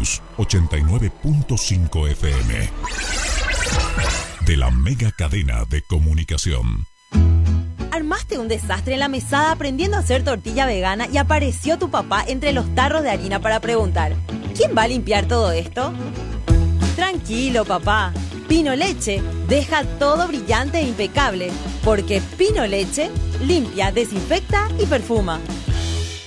Plus 89.5 FM. De la mega cadena de comunicación. Armaste un desastre en la mesada aprendiendo a hacer tortilla vegana y apareció tu papá entre los tarros de harina para preguntar: ¿quién va a limpiar todo esto? Tranquilo, papá. Pino Leche deja todo brillante e impecable, porque Pino Leche limpia, desinfecta y perfuma.